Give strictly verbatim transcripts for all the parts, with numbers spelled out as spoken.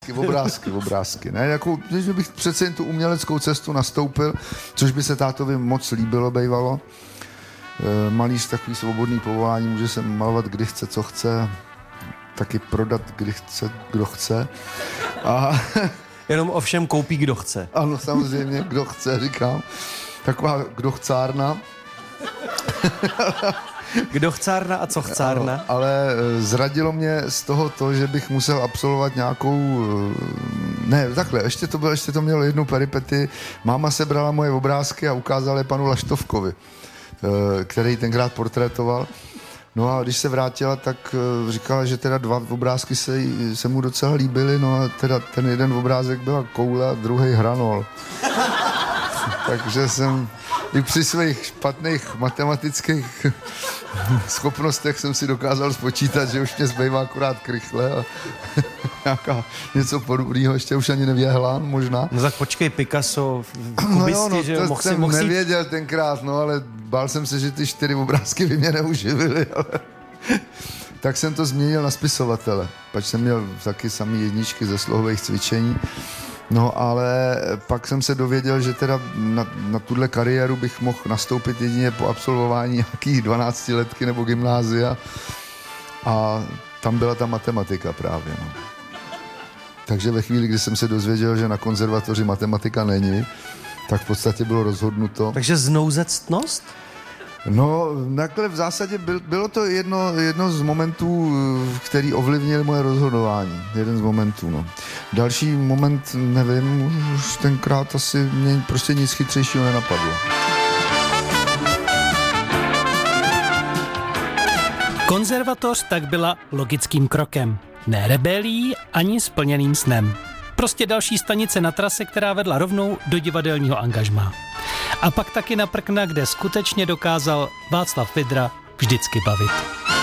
Obrázky, obrázky, ne, jako, že bych přece jen tu uměleckou cestu nastoupil, což by se tátovi moc líbilo, bejvalo. E, malíř takový svobodný povolání, může se malovat kdy chce, co chce, taky prodat kdy chce, kdo chce. A jenom ovšem koupí, kdo chce. Ano, samozřejmě, kdo chce, říkám. Taková kdo chcárna. Kdo chcárna a co chcárna? Ano, ale zradilo mě z toho to, že bych musel absolvovat nějakou... Ne, takhle, ještě to, bylo, ještě to mělo jednu peripety. Máma se brala moje obrázky a ukázala je panu Laštovkovi, který tenkrát portrétoval. No a když se vrátila, tak říkala, že teda dva obrázky se, se mu docela líbily, no a teda ten jeden obrázek byla koule a druhý hranol. Takže jsem i při svých špatných matematických schopnostech jsem si dokázal spočítat, že už mě zbývá akorát krychle a nějaká něco podobného, ještě už ani nevěhlán možná. No tak počkej, Picasso, kubisti, no jo, no, že to mohl jsem si, mohl nevěděl si... tenkrát, no ale bál jsem se, že ty čtyři obrázky by mě neuživily, ale... Tak jsem to změnil na spisovatele, pač jsem měl taky samý jedničky ze slohových cvičení. No ale pak jsem se dověděl, že teda na, na tuhle kariéru bych mohl nastoupit jedině po absolvování nějakých dvanáctiletky nebo gymnázia a tam byla ta matematika právě. No. Takže ve chvíli, kdy jsem se dozvěděl, že na konzervatoři matematika není, tak v podstatě bylo rozhodnuto. Takže znouzectnost? No, takhle v zásadě byl, bylo to jedno, jedno z momentů, který ovlivnil moje rozhodování. Jeden z momentů, no. Další moment, nevím, už tenkrát asi mě prostě nic chytřejšího nenapadlo. Konzervatoř tak byla logickým krokem. Ne rebelí, ani splněným snem. Prostě další stanice na trase, která vedla rovnou do divadelního angažmá. A pak taky na prkna, kde skutečně dokázal Václav Vydra vždycky bavit.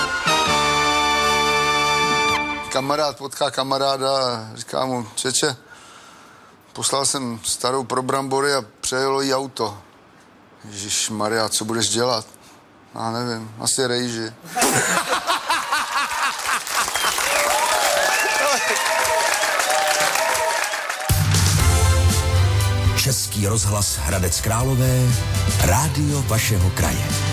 Kamarád potká kamaráda a říká mu, čeče, poslal jsem starou pro brambory a přejelo jí auto. Ježišmarja, co budeš dělat? Já nevím, asi rejži. Český rozhlas Hradec Králové, rádio vašeho kraje.